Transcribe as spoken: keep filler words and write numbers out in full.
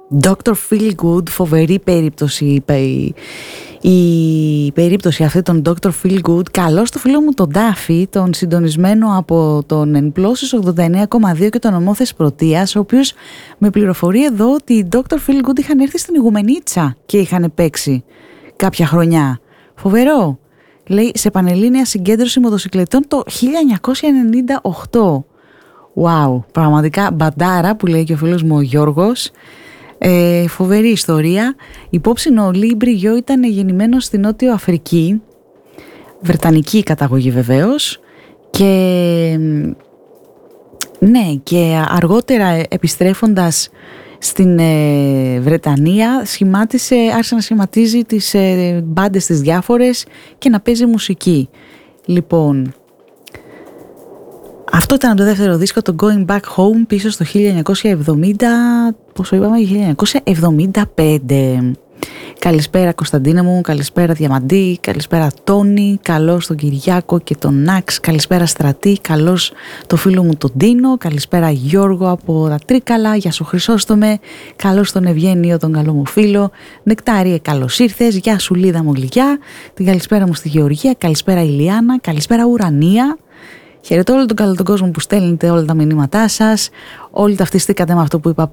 ντόκτορ Feelgood, φοβερή περίπτωση, είπε η, η περίπτωση αυτή των ντόκτορ Feelgood. Καλώς το φίλο μου τον Τάφη, τον συντονισμένο από τον Ενπλώσεις ογδόντα εννέα κόμμα δύο και τον Ομόθες Πρωτείας, ο οποίος με πληροφορεί εδώ ότι οι ντόκτορ Feelgood είχαν έρθει στην Ιγουμενίτσα και είχαν παίξει κάποια χρονιά. Φοβερό. Λέει, σε πανελλήνια συγκέντρωση μοτοσυκλετών το χίλια εννιακόσια ενενήντα οκτώ. Wow, πραγματικά μπαντάρα, που λέει και ο φίλος μου ο Γιώργος. Ε, φοβερή ιστορία. Υπόψη ο Λί Μπριγιό ήταν γεννημένος στην Νότιο Αφρική, βρετανική καταγωγή βεβαίως, και ναι, και αργότερα επιστρέφοντας στην ε, Βρετανία σχημάτισε, άρχισε να σχηματίζει τις ε, μπάντες τις διάφορες και να παίζει μουσική. Λοιπόν, αυτό ήταν το δεύτερο δίσκο, το Going Back Home, πίσω στο χίλια εννιακόσια εβδομήντα, πόσο είπαμε, χίλια εννιακόσια εβδομήντα πέντε. Καλησπέρα Κωνσταντίνα μου, καλησπέρα Διαμαντή, καλησπέρα Τόνι, καλώς τον Κυριάκο και τον Νάξ, καλησπέρα Στρατή, καλώς το φίλο μου τον Τίνο, καλησπέρα Γιώργο από τα Τρίκαλα, γεια σου Χρυσόστομε, καλώς τον Ευγένιο, τον καλό μου φίλο, Νεκτάριε καλώς ήρθες, γεια σου Λίδα μου γλυκιά, την καλησπέρα μου στη Γεωργία, καλησπέρα Ηλιάνα, καλησπέρα Ουρανία. Χαιρετώ όλο τον καλό τον κόσμο που στέλνετε όλα τα μηνύματά σας. Όλοι ταυτιστήκατε με αυτό που είπα